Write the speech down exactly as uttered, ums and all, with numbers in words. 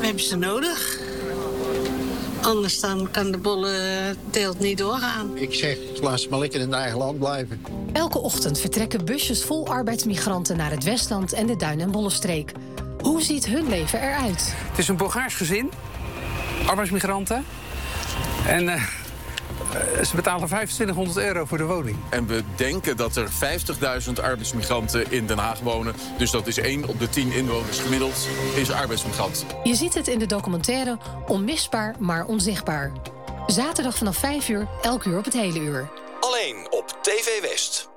hebben ze nodig. Anders dan kan de bolle teelt niet doorgaan. Ik zeg, laat ze maar lekker in hun eigen land blijven. Elke ochtend vertrekken busjes vol arbeidsmigranten naar het Westland en de Duin- en Bollenstreek. Hoe ziet hun leven eruit? Het is een Bulgaars gezin, arbeidsmigranten. En uh, ze betalen vijfentwintighonderd euro voor de woning. En we denken dat er vijftigduizend arbeidsmigranten in Den Haag wonen. Dus dat is één op de tien inwoners gemiddeld is arbeidsmigrant. Je ziet het in de documentaire Onmisbaar, maar onzichtbaar. Zaterdag vanaf vijf uur, elk uur op het hele uur. Alleen op T V West.